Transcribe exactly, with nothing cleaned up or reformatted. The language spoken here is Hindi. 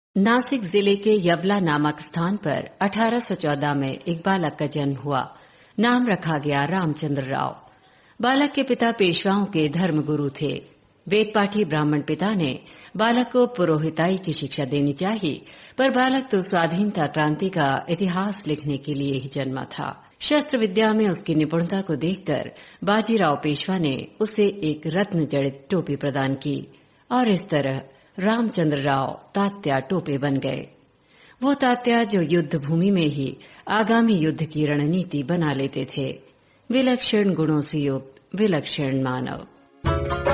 नासिक जिले के यवला नामक स्थान पर अठारह सौ चौदह में एक बालक का जन्म हुआ। नाम रखा गया रामचंद्र राव। बालक के पिता पेशवाओं के धर्मगुरु थे। वेदपाठी ब्राह्मण पिता ने बालक को पुरोहिताई की शिक्षा देनी चाहिए, पर बालक तो स्वाधीनता क्रांति का इतिहास लिखने के लिए ही जन्मा था। शस्त्र विद्या में उसकी निपुणता को देखकर बाजीराव पेशवा ने उसे एक रत्न जड़ित टोपी प्रदान की और इस तरह रामचंद्र राव तात्या टोपे बन गए। वो तात्या जो युद्ध भूमि में ही आगामी युद्ध की रणनीति बना लेते थे। विलक्षण गुणों से युक्त विलक्षण मानव।